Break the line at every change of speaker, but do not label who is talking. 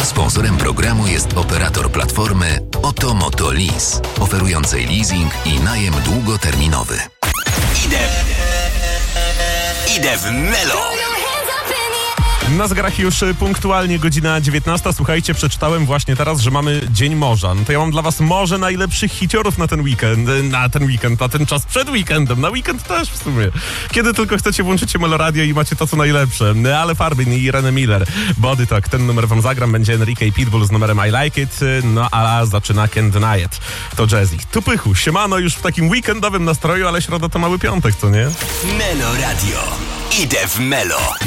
Sponsorem programu jest operator platformy Otomoto Lease, oferującej leasing i najem długoterminowy.
Idę w Melo!
Na zegarach już punktualnie godzina 19. Słuchajcie, przeczytałem właśnie teraz, że mamy Dzień Morza. No to ja mam dla was morze najlepszych hiciorów na ten czas przed weekendem, na weekend też w sumie. Kiedy tylko chcecie, włączycie Meloradio i macie to, co najlepsze. Ale Farbin i Irene Miller. Body Talk, ten numer wam zagram, będzie Enrique i Pitbull z numerem I Like It, no a zaczyna Can't Deny It. To Jazzy. Tu Pychu, siemano, już w takim weekendowym nastroju, ale środa to mały piątek, co nie?
Meloradio. Idę w Melo.